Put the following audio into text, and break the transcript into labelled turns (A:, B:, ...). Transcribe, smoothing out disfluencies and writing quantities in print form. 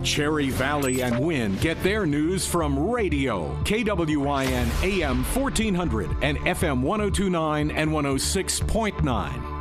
A: Cherry Valley and Wynn get their news from radio. KWIN AM 1400 and FM 1029 and 106.9.